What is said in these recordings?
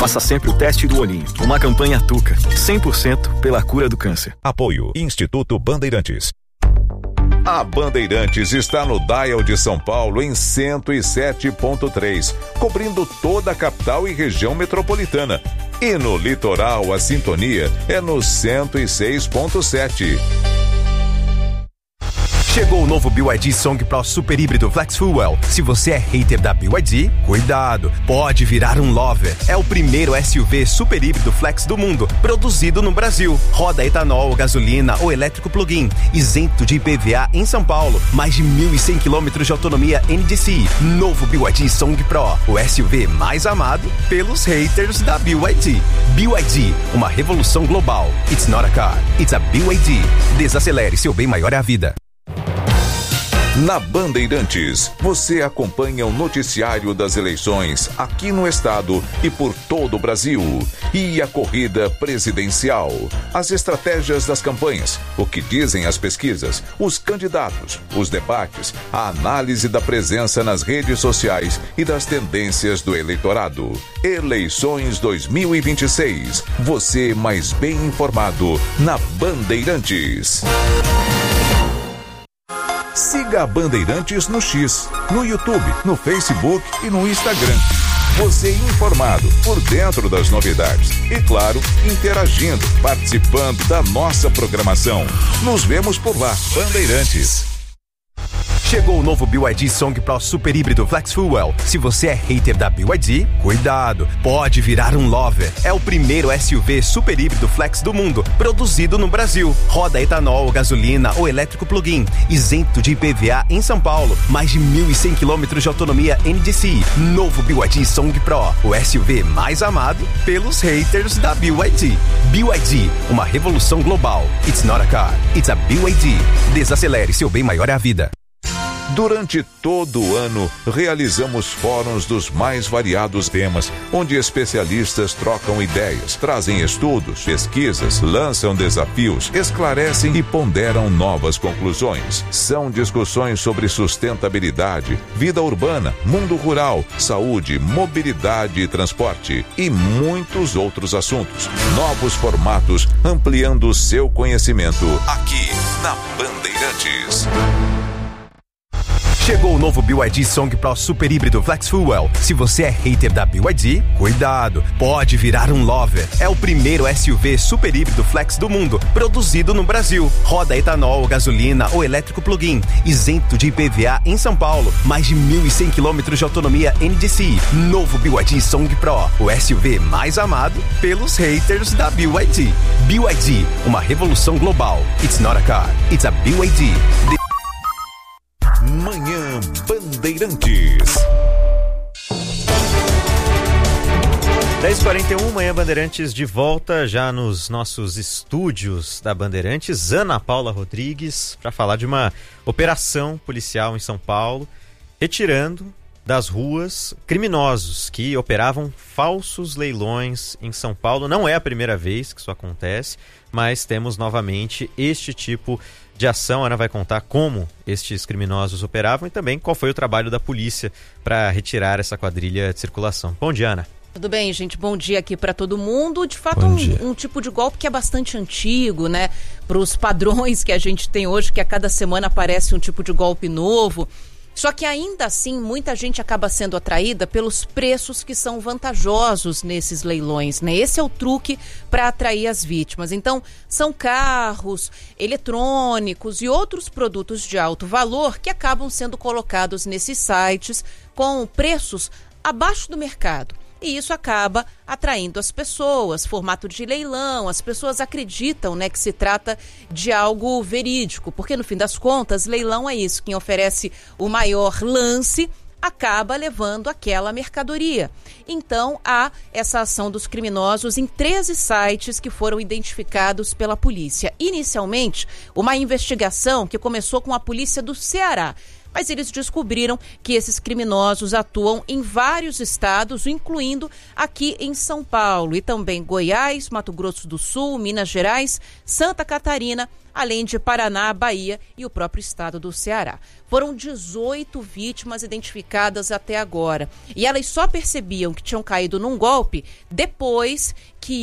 Faça sempre o teste do olhinho. Uma campanha Tuca, 100% pela cura do câncer. Apoio Instituto Bandeirantes. A Bandeirantes está no Dial de São Paulo em 107.3, cobrindo toda a capital e região metropolitana. E no litoral a sintonia é no 106.7. Chegou o novo BYD Song Pro Super Híbrido Flex Fuel. Se você é hater da BYD, cuidado, pode virar um lover. É o primeiro SUV super híbrido flex do mundo, produzido no Brasil. Roda etanol, gasolina ou elétrico plug-in, isento de IPVA em São Paulo. Mais de 1.100 km de autonomia NDCi. Novo BYD Song Pro, o SUV mais amado pelos haters da BYD. BYD, uma revolução global. It's not a car, it's a BYD. Desacelere, seu bem maior é a vida. Na Bandeirantes, você acompanha o noticiário das eleições aqui no estado e por todo o Brasil. E a corrida presidencial, as estratégias das campanhas, o que dizem as pesquisas, os candidatos, os debates, a análise da presença nas redes sociais e das tendências do eleitorado. Eleições 2026. Você mais bem informado na Bandeirantes. Siga a Bandeirantes no X, no YouTube, no Facebook e no Instagram. Você informado, por dentro das novidades. E claro, interagindo, participando da nossa programação. Nos vemos por lá, Bandeirantes. Chegou o novo BYD Song Pro Super Híbrido Flex Fuel. Se você é hater da BYD, cuidado, pode virar um lover. É o primeiro SUV super híbrido flex do mundo, produzido no Brasil. Roda etanol, gasolina ou elétrico plug-in, isento de IPVA em São Paulo. Mais de 1.100 km de autonomia NDCi. Novo BYD Song Pro, o SUV mais amado pelos haters da BYD. BYD, uma revolução global. It's not a car, it's a BYD. Desacelere, seu bem maior é a vida. Durante todo o ano, realizamos fóruns dos mais variados temas, onde especialistas trocam ideias, trazem estudos, pesquisas, lançam desafios, esclarecem e ponderam novas conclusões. São discussões sobre sustentabilidade, vida urbana, mundo rural, saúde, mobilidade e transporte e muitos outros assuntos. Novos formatos, ampliando o seu conhecimento aqui na Bandeirantes. Chegou o novo BYD Song Pro Super Híbrido Flex Fuel. Se você é hater da BYD, cuidado, pode virar um lover. É o primeiro SUV super híbrido flex do mundo, produzido no Brasil. Roda etanol, gasolina ou elétrico plug-in, isento de IPVA em São Paulo. Mais de 1.100 km de autonomia NDCi. Novo BYD Song Pro, o SUV mais amado pelos haters da BYD. BYD, uma revolução global. It's not a car, it's a BYD. Manhã Bandeirantes. 10h41, Manhã Bandeirantes de volta já nos nossos estúdios da Bandeirantes. Ana Paula Rodrigues para falar de uma operação policial em São Paulo, retirando das ruas criminosos que operavam falsos leilões em São Paulo. Não é a primeira vez que isso acontece, mas temos novamente este tipo de ação. A Ana vai contar como estes criminosos operavam e também qual foi o trabalho da polícia para retirar essa quadrilha de circulação. Bom dia, Ana. Tudo bem, gente? Bom dia aqui para todo mundo. De fato, um tipo de golpe que é bastante antigo, né? Para os padrões que a gente tem hoje, que a cada semana aparece um tipo de golpe novo. Só que ainda assim, muita gente acaba sendo atraída pelos preços que são vantajosos nesses leilões, né? Esse é o truque para atrair as vítimas. Então, são carros, eletrônicos e outros produtos de alto valor que acabam sendo colocados nesses sites com preços abaixo do mercado. E isso acaba atraindo as pessoas, formato de leilão, as pessoas acreditam, né, que se trata de algo verídico, porque no fim das contas, leilão é isso, quem oferece o maior lance acaba levando aquela mercadoria. Então, há essa ação dos criminosos em 13 sites que foram identificados pela polícia. Inicialmente, uma investigação que começou com a polícia do Ceará. Mas eles descobriram que esses criminosos atuam em vários estados, incluindo aqui em São Paulo e também Goiás, Mato Grosso do Sul, Minas Gerais, Santa Catarina, além de Paraná, Bahia e o próprio estado do Ceará. Foram 18 vítimas identificadas até agora. E elas só percebiam que tinham caído num golpe depois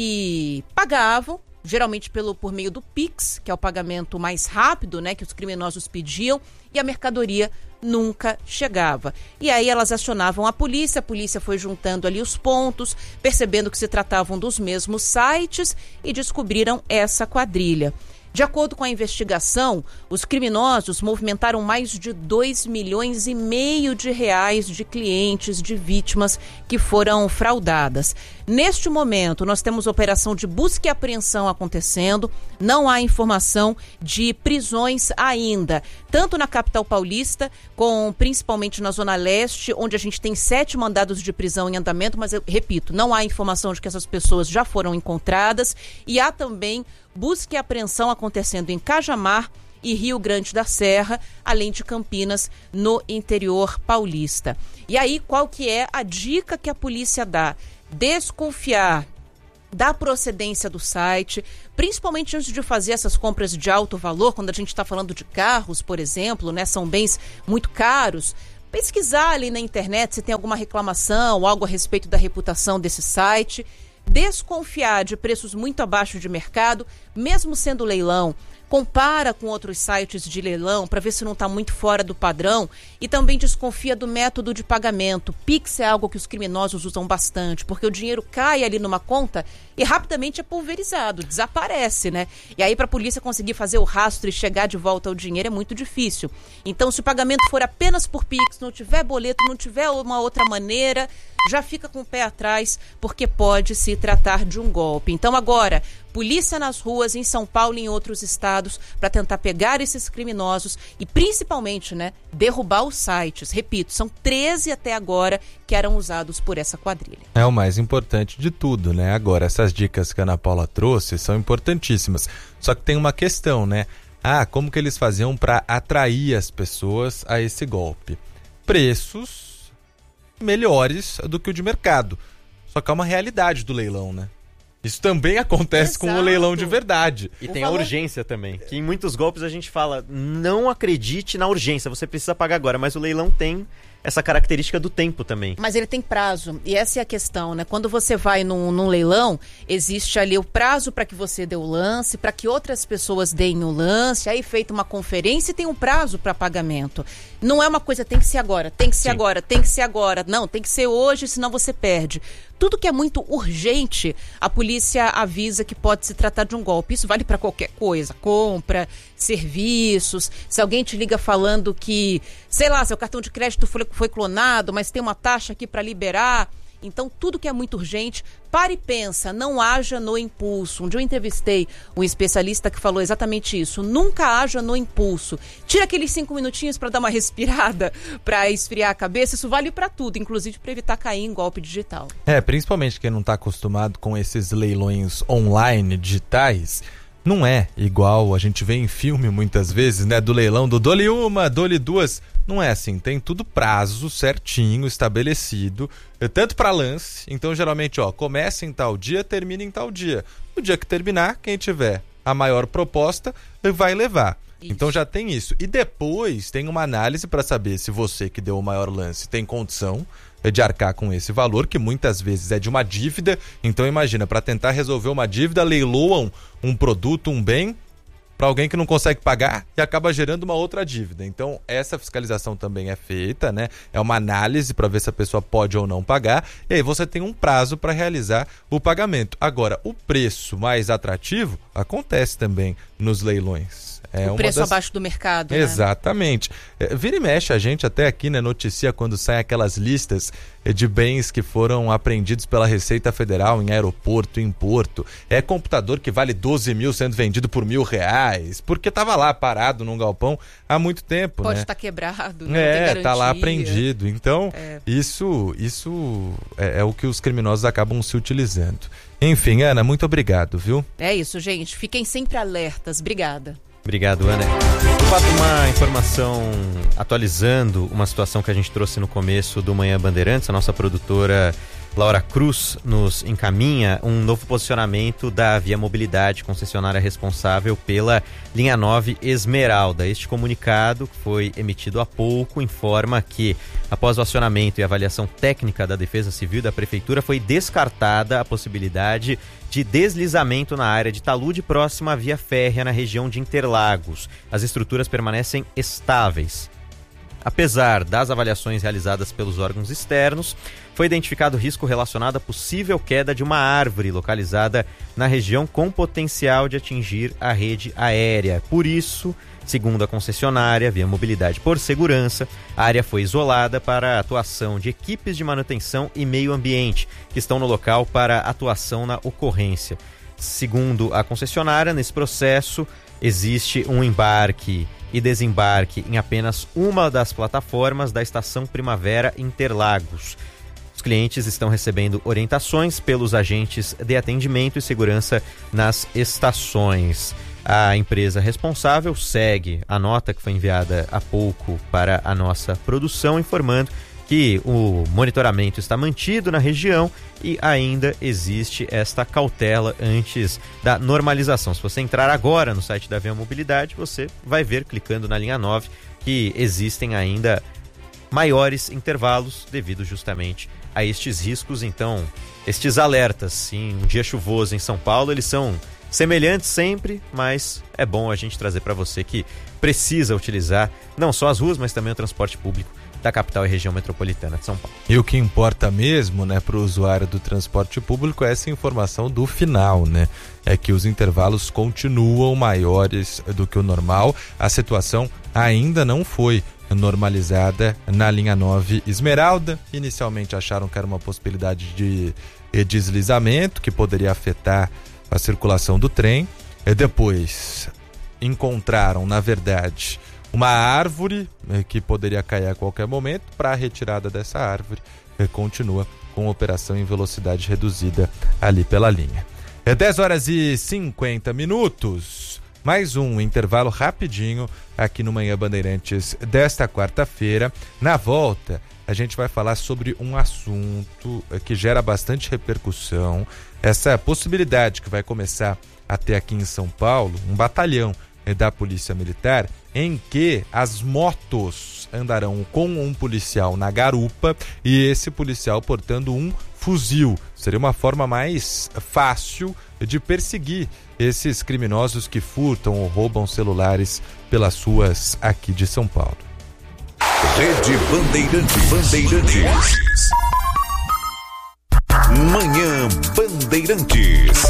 que pagavam, geralmente por meio do Pix, que é o pagamento mais rápido, né, que os criminosos pediam, e a mercadoria nunca chegava. E aí elas acionavam a polícia foi juntando ali os pontos, percebendo que se tratavam dos mesmos sites e descobriram essa quadrilha. De acordo com a investigação, os criminosos movimentaram mais de 2,5 milhões de reais de clientes, de vítimas que foram fraudadas. Neste momento, nós temos operação de busca e apreensão acontecendo, não há informação de prisões ainda, tanto na capital paulista, principalmente na Zona Leste, onde a gente tem 7 mandados de prisão em andamento, mas eu repito, não há informação de que essas pessoas já foram encontradas, e há também busca e apreensão acontecendo em Cajamar e Rio Grande da Serra, além de Campinas, no interior paulista. E aí, qual que é a dica que a polícia dá? Desconfiar da procedência do site, principalmente antes de fazer essas compras de alto valor, quando a gente está falando de carros, por exemplo, né, são bens muito caros. Pesquisar ali na internet se tem alguma reclamação, algo a respeito da reputação desse site. Desconfiar de preços muito abaixo de mercado, mesmo sendo leilão. Compara com outros sites de leilão para ver se não está muito fora do padrão, e também desconfia do método de pagamento. Pix é algo que os criminosos usam bastante, porque o dinheiro cai ali numa conta e rapidamente é pulverizado, desaparece, né? E aí para a polícia conseguir fazer o rastro e chegar de volta ao dinheiro é muito difícil. Então, se o pagamento for apenas por Pix, não tiver boleto, não tiver uma outra maneira, já fica com o pé atrás, porque pode se tratar de um golpe. Então agora, polícia nas ruas em São Paulo e em outros estados para tentar pegar esses criminosos e principalmente, né, derrubar os sites. Repito, são 13 até agora que eram usados por essa quadrilha. É o mais importante de tudo, né? Agora, essas dicas que a Ana Paula trouxe são importantíssimas. Só que tem uma questão, né? Como que eles faziam para atrair as pessoas a esse golpe? Preços melhores do que o de mercado. Só que é uma realidade do leilão, né? Isso também acontece com o leilão de verdade. E tem a urgência também, que em muitos golpes a gente fala, não acredite na urgência, você precisa pagar agora, mas o leilão tem essa característica do tempo também. Mas ele tem prazo, e essa é a questão, né? Quando você vai num leilão, existe ali o prazo para que você dê o lance, para que outras pessoas deem o lance, aí feita uma conferência e tem um prazo para pagamento. Não é uma coisa, tem que ser agora, tem que ser agora, tem que ser agora. Não, tem que ser hoje, senão você perde. Tudo que é muito urgente, a polícia avisa que pode se tratar de um golpe. Isso vale para qualquer coisa, compra, serviços. Se alguém te liga falando que, sei lá, seu cartão de crédito foi clonado, mas tem uma taxa aqui para liberar. Então, tudo que é muito urgente, para e pensa, não haja no impulso. Um dia eu entrevistei um especialista que falou exatamente isso. Nunca haja no impulso. Tira aqueles 5 minutinhos para dar uma respirada, para esfriar a cabeça. Isso vale para tudo, inclusive para evitar cair em golpe digital. Principalmente quem não está acostumado com esses leilões online digitais. Não é igual a gente vê em filme muitas vezes, né? Do leilão do dole uma, dole duas. Não é assim, tem tudo prazo certinho, estabelecido, tanto para lance. Então, geralmente, começa em tal dia, termina em tal dia. No dia que terminar, quem tiver a maior proposta vai levar. Isso. Então já tem isso. E depois tem uma análise para saber se você que deu o maior lance tem condição de arcar com esse valor, que muitas vezes é de uma dívida. Então imagina, para tentar resolver uma dívida, leiloam um produto, um bem, para alguém que não consegue pagar e acaba gerando uma outra dívida. Então essa fiscalização também é feita, né? É uma análise para ver se a pessoa pode ou não pagar, e aí você tem um prazo para realizar o pagamento. Agora, o preço mais atrativo acontece também nos leilões. O preço abaixo do mercado, né? Exatamente. Vira e mexe a gente até aqui, né, noticia quando saem aquelas listas de bens que foram apreendidos pela Receita Federal em aeroporto, em porto. É computador que vale 12 mil sendo vendido por R$1.000, porque estava lá parado num galpão há muito tempo. Pode estar quebrado, né? Tá lá apreendido. Então, isso é o que os criminosos acabam se utilizando. Enfim, Ana, muito obrigado, viu? É isso, gente. Fiquem sempre alertas. Obrigada. Obrigado, Ana. De fato, uma informação atualizando uma situação que a gente trouxe no começo do Manhã Bandeirantes. A nossa produtora Laura Cruz nos encaminha um novo posicionamento da Via Mobilidade, concessionária responsável pela linha 9 Esmeralda. Este comunicado, que foi emitido há pouco, informa que, após o acionamento e avaliação técnica da Defesa Civil da Prefeitura, foi descartada a possibilidade de deslizamento na área de talude próxima à via férrea na região de Interlagos. As estruturas permanecem estáveis. Apesar das avaliações realizadas pelos órgãos externos, foi identificado risco relacionado à possível queda de uma árvore localizada na região com potencial de atingir a rede aérea. Por isso, segundo a concessionária Via Mobilidade, por segurança, a área foi isolada para a atuação de equipes de manutenção e meio ambiente, que estão no local para atuação na ocorrência. Segundo a concessionária, nesse processo existe um embarque e desembarque em apenas uma das plataformas da Estação Primavera Interlagos. Os clientes estão recebendo orientações pelos agentes de atendimento e segurança nas estações. A empresa responsável segue a nota que foi enviada há pouco para a nossa produção, informando que o monitoramento está mantido na região e ainda existe esta cautela antes da normalização. Se você entrar agora no site da Via Mobilidade, você vai ver, clicando na linha 9, que existem ainda maiores intervalos devido justamente a estes riscos. Então, estes alertas em um dia chuvoso em São Paulo, eles são semelhantes sempre, mas é bom a gente trazer para você que precisa utilizar não só as ruas, mas também o transporte público da capital e região metropolitana de São Paulo. E o que importa mesmo, né, para o usuário do transporte público é essa informação do final, né? É que os intervalos continuam maiores do que o normal. A situação ainda não foi normalizada na linha 9 Esmeralda. Inicialmente acharam que era uma possibilidade de deslizamento que poderia afetar a circulação do trem. Depois encontraram, na verdade, uma árvore que poderia cair a qualquer momento. Para a retirada dessa árvore, continua com operação em velocidade reduzida ali pela linha. 10h50. Mais um intervalo rapidinho aqui no Manhã Bandeirantes desta quarta-feira. Na volta, a gente vai falar sobre um assunto que gera bastante repercussão. Essa possibilidade que vai começar a ter aqui em São Paulo, um batalhão da Polícia Militar, em que as motos andarão com um policial na garupa e esse policial portando um fuzil. Seria uma forma mais fácil de perseguir esses criminosos que furtam ou roubam celulares pelas ruas aqui de São Paulo. Rede Bandeirantes. Manhã Bandeirantes.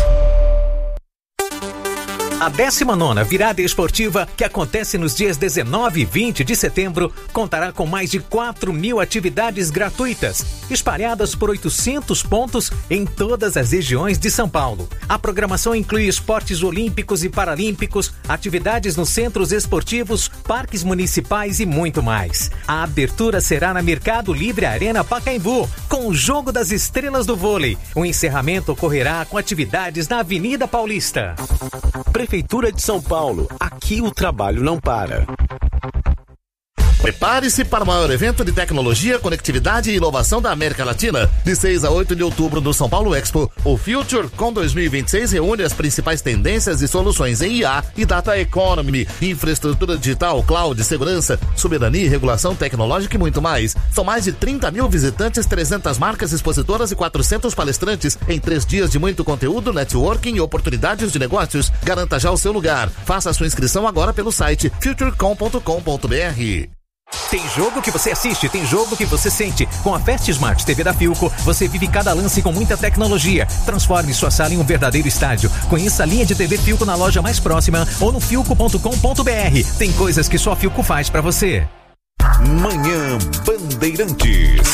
A 19ª Virada Esportiva, que acontece nos dias 19 e 20 de setembro, contará com mais de 4.000 atividades gratuitas, espalhadas por 800 pontos em todas as regiões de São Paulo. A programação inclui esportes olímpicos e paralímpicos, atividades nos centros esportivos, parques municipais e muito mais. A abertura será na Mercado Livre Arena Pacaembu, com o Jogo das Estrelas do Vôlei. O encerramento ocorrerá com atividades na Avenida Paulista. Prefeitura de São Paulo, aqui o trabalho não para. Prepare-se para o maior evento de tecnologia, conectividade e inovação da América Latina. De 6 a 8 de outubro no São Paulo Expo, o FutureCon 2026 reúne as principais tendências e soluções em IA e Data Economy, infraestrutura digital, cloud, segurança, soberania e regulação tecnológica e muito mais. São mais de 30 mil visitantes, 300 marcas expositoras e 400 palestrantes em 3 dias de muito conteúdo, networking e oportunidades de negócios. Garanta já o seu lugar. Faça a sua inscrição agora pelo site futurecom.com.br. Tem jogo que você assiste, tem jogo que você sente. Com a Fast Smart TV da Philco, você vive cada lance com muita tecnologia. Transforme sua sala em um verdadeiro estádio. Conheça a linha de TV Philco na loja mais próxima ou no philco.com.br. Tem coisas que só a Philco faz pra você. Manhã Bandeirantes.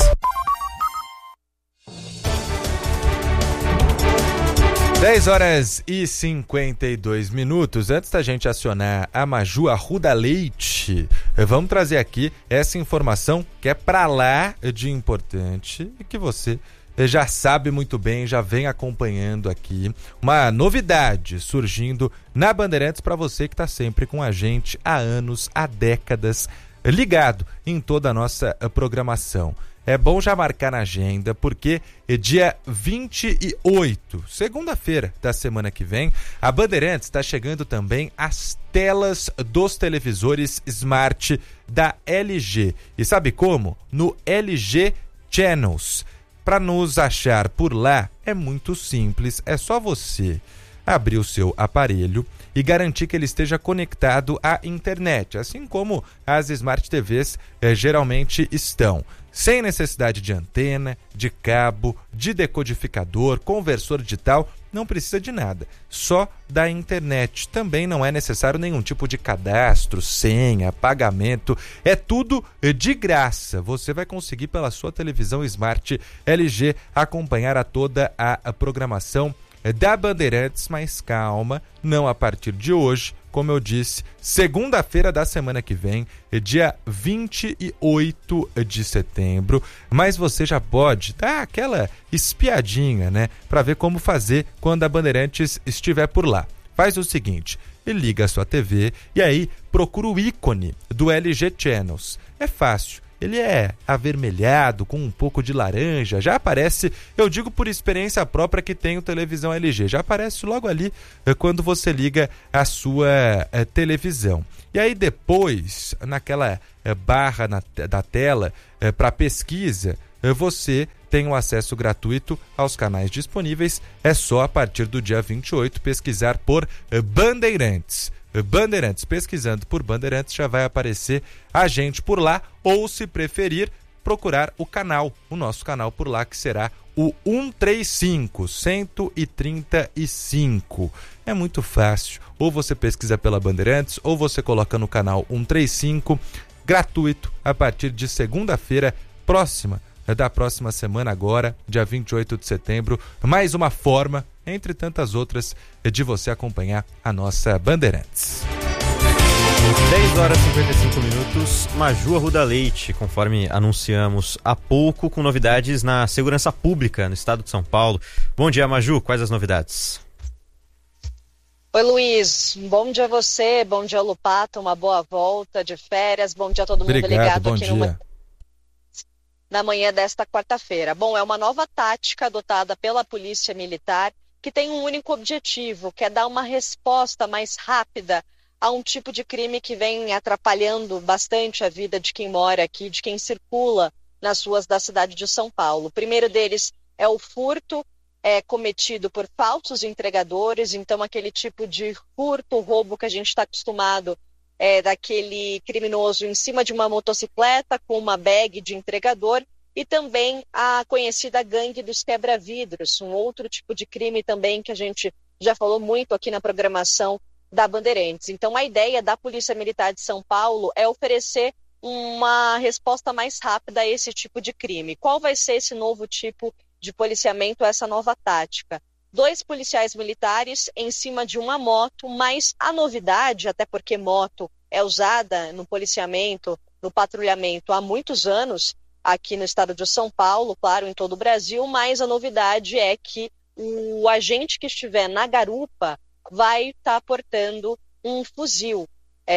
10h52. Antes da gente acionar a Maju Arruda Leite, vamos trazer aqui essa informação que é pra lá de importante e que você já sabe muito bem, já vem acompanhando aqui uma novidade surgindo na Bandeirantes para você que está sempre com a gente há anos, há décadas, ligado em toda a nossa programação. É bom já marcar na agenda, porque dia 28, segunda-feira da semana que vem, a Bandeirantes está chegando também às telas dos televisores Smart da LG. E sabe como? No LG Channels. Para nos achar por lá é muito simples, é só você abrir o seu aparelho e garantir que ele esteja conectado à internet, assim como as Smart TVs geralmente estão. Sem necessidade de antena, de cabo, de decodificador, conversor digital, não precisa de nada, só da internet. Também não é necessário nenhum tipo de cadastro, senha, pagamento, é tudo de graça. Você vai conseguir pela sua televisão Smart LG acompanhar a toda a programação da Bandeirantes, mas calma, não a partir de hoje, como eu disse, segunda-feira da semana que vem, dia 28 de setembro, mas você já pode dar aquela espiadinha, né, para ver como fazer quando a Bandeirantes estiver por lá. Faz o seguinte, liga a sua TV e aí procura o ícone do LG Channels. É fácil. Ele é avermelhado, com um pouco de laranja, já aparece, eu digo por experiência própria que tenho televisão LG, já aparece logo ali quando você liga a sua televisão. E aí depois, naquela barra da tela, para pesquisa, você tem um acesso gratuito aos canais disponíveis, é só a partir do dia 28 pesquisar por Bandeirantes. Bandeirantes, pesquisando por Bandeirantes já vai aparecer a gente por lá, ou se preferir, procurar o nosso canal por lá, que será o 135. É muito fácil, ou você pesquisa pela Bandeirantes, ou você coloca no canal 135, gratuito, a partir de segunda-feira da próxima semana agora, dia 28 de setembro, mais uma forma, entre tantas outras, de você acompanhar a nossa Bandeirantes. 10 horas e 55 minutos, Maju Arruda Leite, conforme anunciamos há pouco, com novidades na segurança pública no estado de São Paulo. Bom dia, Maju, quais as novidades? Oi, Luiz, bom dia a você, bom dia, Lupato, uma boa volta de férias, bom dia a todo mundo ligado aqui na manhã desta quarta-feira. Bom, é uma nova tática adotada pela Polícia Militar que tem um único objetivo, que é dar uma resposta mais rápida a um tipo de crime que vem atrapalhando bastante a vida de quem mora aqui, de quem circula nas ruas da cidade de São Paulo. O primeiro deles é o furto cometido por falsos entregadores, então aquele tipo de furto, roubo que a gente está acostumado daquele criminoso em cima de uma motocicleta com uma bag de entregador, e também a conhecida gangue dos quebra-vidros, um outro tipo de crime também que a gente já falou muito aqui na programação da Bandeirantes. Então a ideia da Polícia Militar de São Paulo é oferecer uma resposta mais rápida a esse tipo de crime. Qual vai ser esse novo tipo de policiamento, essa nova tática? 2 policiais militares em cima de uma moto, mas a novidade, até porque moto é usada no policiamento, no patrulhamento há muitos anos, aqui no estado de São Paulo, claro, em todo o Brasil, mas a novidade é que o agente que estiver na garupa vai estar portando um fuzil,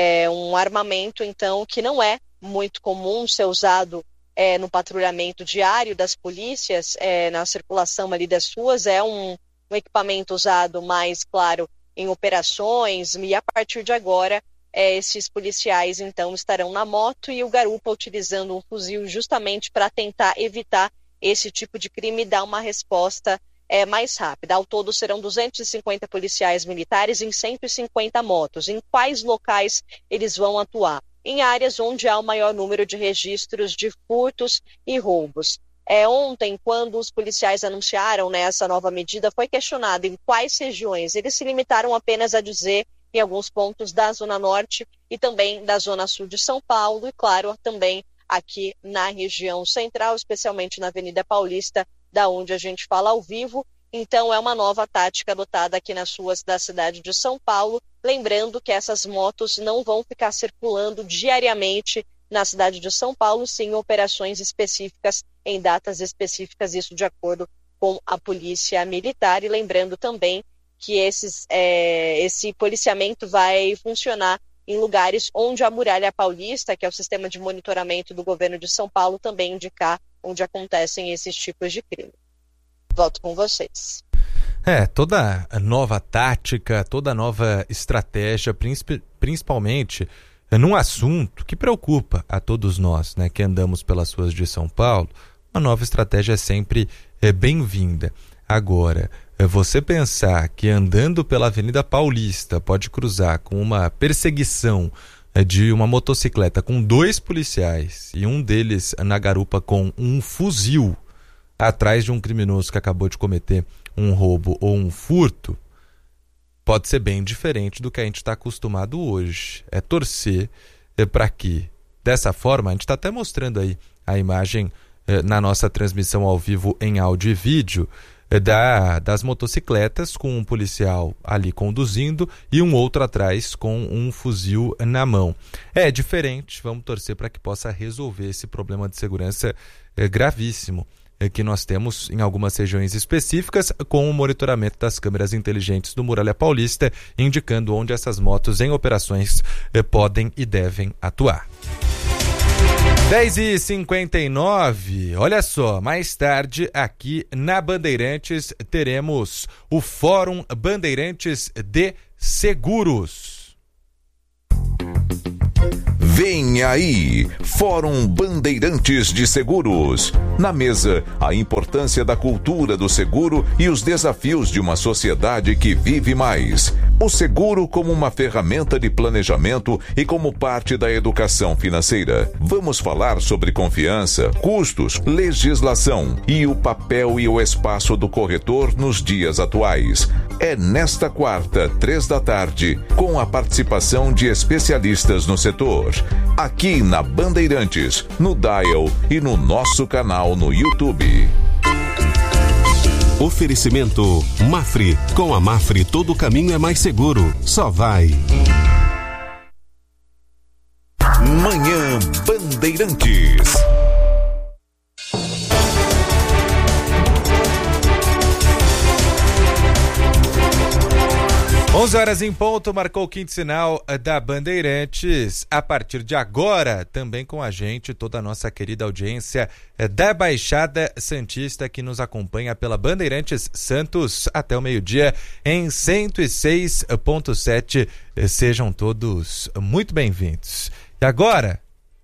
um armamento, então, que não é muito comum ser usado no patrulhamento diário das polícias, na circulação ali das ruas, é um equipamento usado mais, claro, em operações, e a partir de agora esses policiais então estarão na moto e o garupa utilizando um fuzil justamente para tentar evitar esse tipo de crime e dar uma resposta mais rápida. Ao todo serão 250 policiais militares em 150 motos. Em quais locais eles vão atuar? Em áreas onde há o maior número de registros de furtos e roubos. Ontem, quando os policiais anunciaram essa nova medida, foi questionado em quais regiões. Eles se limitaram apenas a dizer em alguns pontos da Zona Norte e também da Zona Sul de São Paulo e, claro, também aqui na região central, especialmente na Avenida Paulista, da onde a gente fala ao vivo. Então, é uma nova tática adotada aqui nas ruas da cidade de São Paulo, lembrando que essas motos não vão ficar circulando diariamente na cidade de São Paulo, sim, operações específicas em datas específicas, isso de acordo com a Polícia Militar. E lembrando também que esse policiamento vai funcionar em lugares onde a Muralha Paulista, que é o sistema de monitoramento do governo de São Paulo, também indicar onde acontecem esses tipos de crime. Volto com vocês. Toda nova tática, toda nova estratégia, principalmente num assunto que preocupa a todos nós, né, que andamos pelas ruas de São Paulo, uma nova estratégia é sempre bem-vinda. Agora, você pensar que andando pela Avenida Paulista pode cruzar com uma perseguição de uma motocicleta com 2 policiais e um deles na garupa com um fuzil atrás de um criminoso que acabou de cometer um roubo ou um furto, pode ser bem diferente do que a gente está acostumado hoje. É torcer para que, dessa forma, a gente está até mostrando aí a imagem na nossa transmissão ao vivo em áudio e vídeo das motocicletas, com um policial ali conduzindo e um outro atrás com um fuzil na mão. É diferente, vamos torcer para que possa resolver esse problema de segurança gravíssimo que nós temos em algumas regiões específicas, com o monitoramento das câmeras inteligentes do Muralha Paulista, indicando onde essas motos em operações podem e devem atuar. 10h59, olha só, mais tarde aqui na Bandeirantes teremos o Fórum Bandeirantes de Seguros. Vem aí, Fórum Bandeirantes de Seguros. Na mesa, a importância da cultura do seguro e os desafios de uma sociedade que vive mais. O seguro como uma ferramenta de planejamento e como parte da educação financeira. Vamos falar sobre confiança, custos, legislação e o papel e o espaço do corretor nos dias atuais. É nesta quarta, 15h, com a participação de especialistas no setor. Aqui na Bandeirantes, no Dial e no nosso canal no YouTube. Oferecimento Mafre. Com a Mafre todo caminho é mais seguro. Só vai. Manhã Bandeirantes. Horas em ponto, marcou o quinto sinal da Bandeirantes. A partir de agora, também com a gente, toda a nossa querida audiência da Baixada Santista, que nos acompanha pela Bandeirantes Santos até o meio-dia em 106.7. Sejam todos muito bem-vindos. E agora...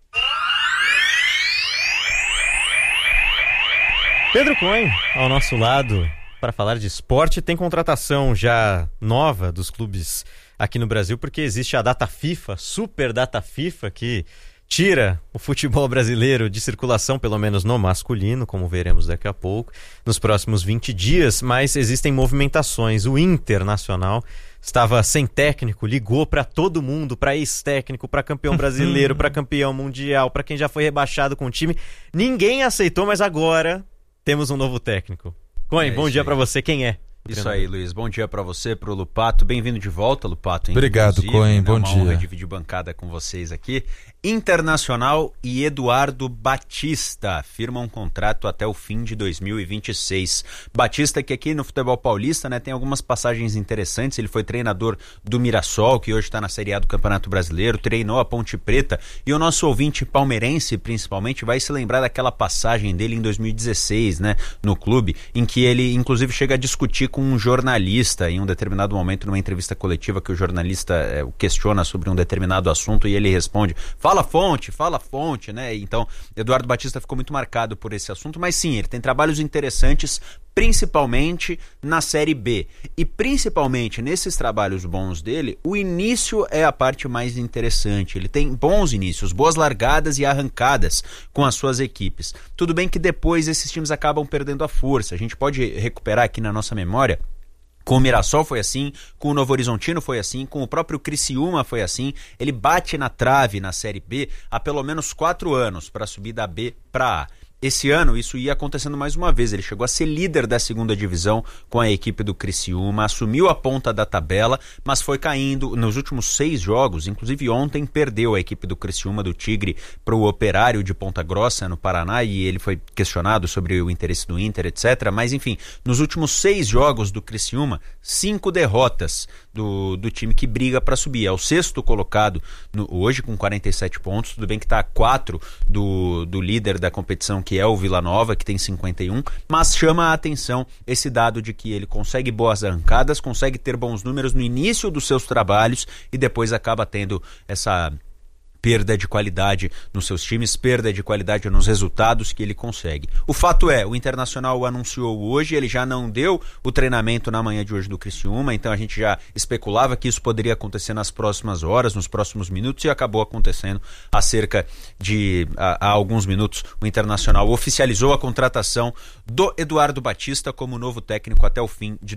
Pedro Cohen, ao nosso lado, para falar de esporte. Tem contratação já nova dos clubes aqui no Brasil, porque existe a data FIFA, super data FIFA, que tira o futebol brasileiro de circulação, pelo menos no masculino, como veremos daqui a pouco, nos próximos 20 dias, mas existem movimentações. O Internacional estava sem técnico, ligou para todo mundo, para ex-técnico, para campeão brasileiro, para campeão mundial, para quem já foi rebaixado com o time. Ninguém aceitou, mas agora temos um novo técnico. Coen, bom dia para você. Quem é? Isso aí, Luiz. Bom dia para você, pro Lupato. Bem-vindo de volta, Lupato. Obrigado, Coen. Bom dia. É uma honra dividir bancada com vocês aqui. Internacional e Eduardo Batista firmam um contrato até o fim de 2026. Batista, que aqui no futebol paulista, né, tem algumas passagens interessantes. Ele foi treinador do Mirassol, que hoje está na Série A do Campeonato Brasileiro, treinou a Ponte Preta, e o nosso ouvinte palmeirense, principalmente, vai se lembrar daquela passagem dele em 2016, né, no clube, em que ele, inclusive, chega a discutir com um jornalista em um determinado momento, numa entrevista coletiva, que o jornalista o questiona sobre um determinado assunto e ele responde: fala fonte, né? Então, Eduardo Batista ficou muito marcado por esse assunto, mas sim, ele tem trabalhos interessantes, principalmente na Série B. E principalmente nesses trabalhos bons dele, o início é a parte mais interessante. Ele tem bons inícios, boas largadas e arrancadas com as suas equipes. Tudo bem que depois esses times acabam perdendo a força. A gente pode recuperar aqui na nossa memória. Com o Mirassol foi assim, com o Novo Horizontino foi assim, com o próprio Criciúma foi assim. Ele bate na trave na Série B há pelo menos 4 anos para subir da B para A. esse ano isso ia acontecendo mais uma vez. Ele chegou a ser líder da segunda divisão com a equipe do Criciúma, assumiu a ponta da tabela, mas foi caindo nos últimos 6 jogos. Inclusive ontem perdeu a equipe do Criciúma, do Tigre, para o Operário de Ponta Grossa, no Paraná, e ele foi questionado sobre o interesse do Inter, etc. Mas enfim, nos últimos 6 jogos do Criciúma, 5 derrotas do time que briga para subir. É o 6º colocado hoje com 47 pontos, tudo bem que está a 4 do líder da competição, que é o Vila Nova, que tem 51, mas chama a atenção esse dado de que ele consegue boas arrancadas, consegue ter bons números no início dos seus trabalhos e depois acaba tendo essa perda de qualidade nos seus times, perda de qualidade nos resultados que ele consegue. O fato é, o Internacional anunciou hoje, ele já não deu o treinamento na manhã de hoje do Criciúma, então a gente já especulava que isso poderia acontecer nas próximas horas, nos próximos minutos, e acabou acontecendo há alguns minutos. O Internacional oficializou a contratação do Eduardo Batista como novo técnico até o fim de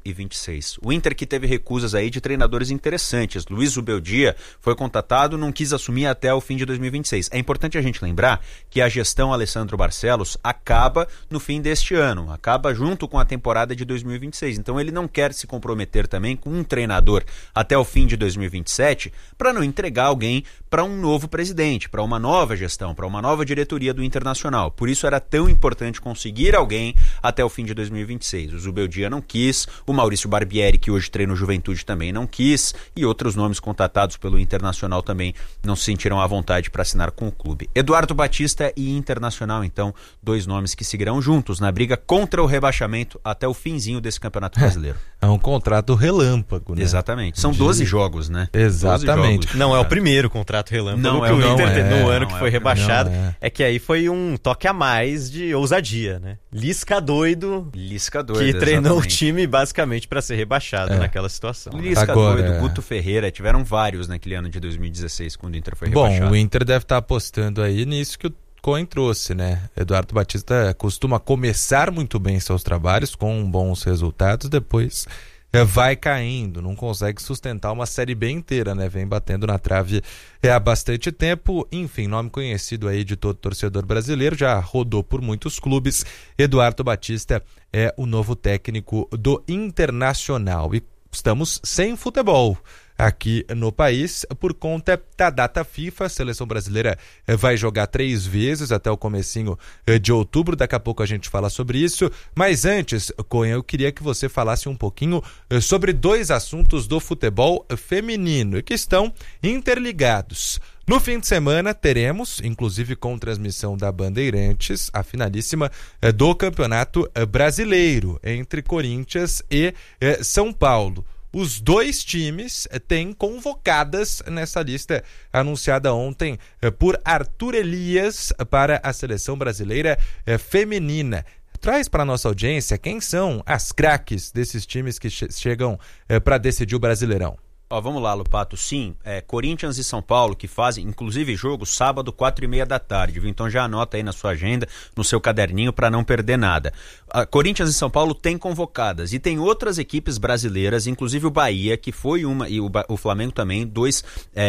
2026. O Inter, que teve recusas aí de treinadores interessantes. Luiz Zubeldia foi contatado, não quis assumir até o fim de 2026. É importante a gente lembrar que a gestão Alessandro Barcelos acaba no fim deste ano, acaba junto com a temporada de 2026. Então ele não quer se comprometer também com um treinador até o fim de 2027 para não entregar alguém para um novo presidente, para uma nova gestão, para uma nova diretoria do Internacional. Por isso era tão importante conseguir alguém até o fim de 2026. O Zubeldia não quis, o Maurício Barbieri, que hoje treina o Juventude, também não quis, e outros nomes contatados pelo Internacional também não se sentiram à vontade para assinar com o clube. Eduardo Batista e Internacional, então, 2 nomes que seguirão juntos na briga contra o rebaixamento até o finzinho desse Campeonato Brasileiro. É um contrato relâmpago, né? Exatamente. São 12 jogos, né? Exatamente. Jogos. Não é o primeiro contrato relâmpago que o Inter teve no ano que foi rebaixado. É que aí foi um toque a mais de ousadia, né? Lisca doido, que treinou o time basicamente para ser rebaixado naquela situação. Lisca doido, Guto Ferreira, tiveram vários naquele ano de 2016, quando o Inter foi rebaixado. Bom, o Inter deve estar apostando aí nisso que o Cohen trouxe, né? Eduardo Batista costuma começar muito bem seus trabalhos com bons resultados, depois vai caindo, não consegue sustentar uma Série B inteira, né? Vem batendo na trave há bastante tempo. Enfim, nome conhecido aí de todo torcedor brasileiro, já rodou por muitos clubes. Eduardo Batista é o novo técnico do Internacional. E estamos sem futebol aqui no país por conta da data FIFA. A seleção brasileira vai jogar 3 vezes até o comecinho de outubro. Daqui a pouco a gente fala sobre isso. Mas antes, Cohen, eu queria que você falasse um pouquinho sobre 2 assuntos do futebol feminino que estão interligados. No fim de semana teremos, inclusive com transmissão da Bandeirantes, a finalíssima do Campeonato Brasileiro entre Corinthians e São Paulo. Os 2 times têm convocadas nessa lista anunciada ontem por Arthur Elias para a seleção brasileira feminina. Traz para a nossa audiência quem são as craques desses times que chegam para decidir o Brasileirão. Vamos lá, Lupato. Sim, Corinthians e São Paulo, que fazem, inclusive, jogo sábado, 4h30 da tarde, viu? Então já anota aí na sua agenda, no seu caderninho, para não perder nada. Corinthians e São Paulo têm convocadas, e tem outras equipes brasileiras, inclusive o Bahia, que foi uma, e o Flamengo também, dois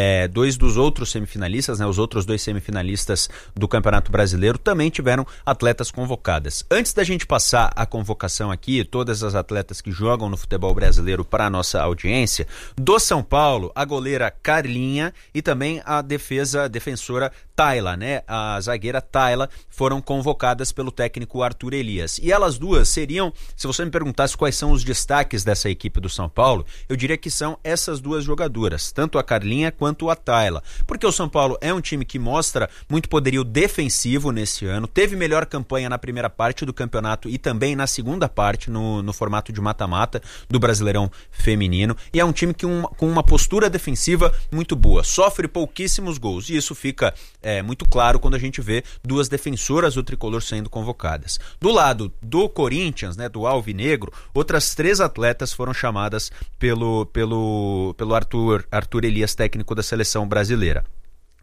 dos outros semifinalistas, né? Os outros 2 semifinalistas do Campeonato Brasileiro também tiveram atletas convocadas. Antes da gente passar a convocação aqui, todas as atletas que jogam no futebol brasileiro para a nossa audiência, do São Paulo, a goleira Carlinha e também a defensora Tayla, né? A zagueira Tayla foram convocadas pelo técnico Arthur Elias. E elas duas seriam, se você me perguntasse quais são os destaques dessa equipe do São Paulo, eu diria que são essas 2 jogadoras, tanto a Carlinha quanto a Tayla. Porque o São Paulo é um time que mostra muito poderio defensivo nesse ano, teve melhor campanha na primeira parte do campeonato e também na segunda parte, no formato de mata-mata do Brasileirão Feminino, e é um time com uma postura defensiva muito boa, sofre pouquíssimos gols, e isso fica muito claro quando a gente vê 2 defensoras do tricolor sendo convocadas. Do lado do Corinthians, né, do Alvinegro, outras 3 atletas foram chamadas pelo Arthur Elias, técnico da seleção brasileira.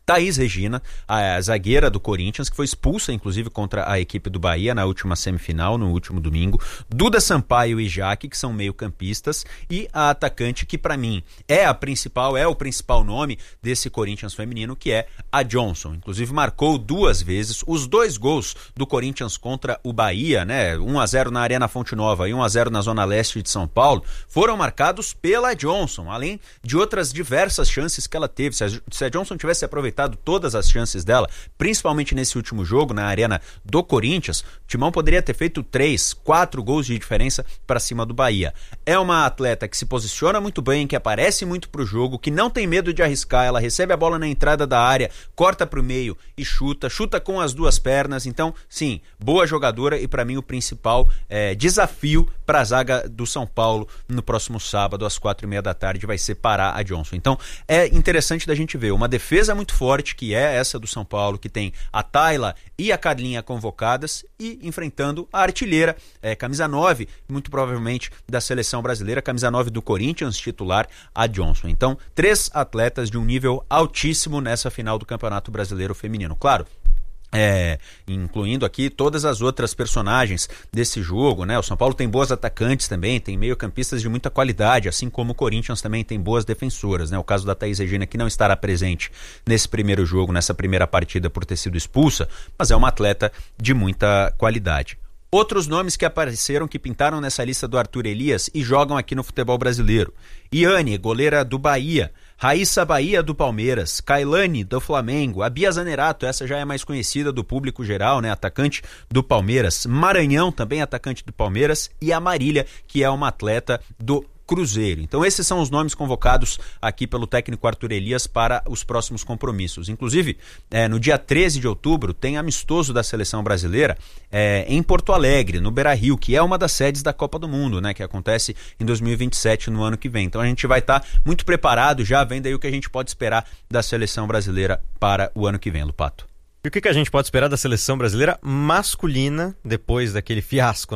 Thaís Regina, a zagueira do Corinthians, que foi expulsa, inclusive, contra a equipe do Bahia na última semifinal, no último domingo. Duda Sampaio e Jaque, que são meio-campistas. E a atacante, que para mim é o principal nome desse Corinthians feminino, que é a Johnson. Inclusive, marcou 2 vezes. Os 2 gols do Corinthians contra o Bahia, né? 1-0 na Arena Fonte Nova e 1-0 na Zona Leste de São Paulo, foram marcados pela Johnson, além de outras diversas chances que ela teve. Se a Johnson tivesse aproveitado todas as chances dela, principalmente nesse último jogo, na arena do Corinthians, o Timão poderia ter feito 3, 4 gols de diferença para cima do Bahia. É uma atleta que se posiciona muito bem, que aparece muito pro jogo, que não tem medo de arriscar, ela recebe a bola na entrada da área, corta pro meio e chuta com as 2 pernas. Então, sim, boa jogadora e para mim o principal desafio para a zaga do São Paulo no próximo sábado às 4:30 da tarde vai ser parar a Johnson. Então, é interessante da gente ver uma defesa muito forte, que é essa do São Paulo, que tem a Tayla e a Carlinha convocadas e enfrentando a artilheira, camisa 9, muito provavelmente da seleção brasileira, camisa 9 do Corinthians, titular, a Johnson. Então, 3 atletas de um nível altíssimo nessa final do Campeonato Brasileiro Feminino. Claro, incluindo aqui todas as outras personagens desse jogo, né? O São Paulo tem boas atacantes também, tem meio-campistas de muita qualidade, assim como o Corinthians também tem boas defensoras, né? O caso da Thaís Regina, que não estará presente nesse primeiro jogo, nessa primeira partida por ter sido expulsa, mas é uma atleta de muita qualidade. Outros nomes que apareceram, que pintaram nessa lista do Arthur Elias e jogam aqui no futebol brasileiro: Iane, goleira do Bahia; Raíssa Bahia, do Palmeiras; Kailane, do Flamengo; a Bia Zanerato, essa já é mais conhecida do público geral, né? Atacante do Palmeiras; Maranhão, também atacante do Palmeiras; e a Marília, que é uma atleta do Cruzeiro. Então esses são os nomes convocados aqui pelo técnico Arthur Elias para os próximos compromissos. Inclusive, no dia 13 de outubro tem amistoso da seleção brasileira em Porto Alegre, no Beira-Rio, que é uma das sedes da Copa do Mundo, né, que acontece em 2027, no ano que vem. Então a gente vai estar muito preparado, já vendo aí o que a gente pode esperar da seleção brasileira para o ano que vem, Lupato. E o que a gente pode esperar da seleção brasileira masculina depois daquele fiasco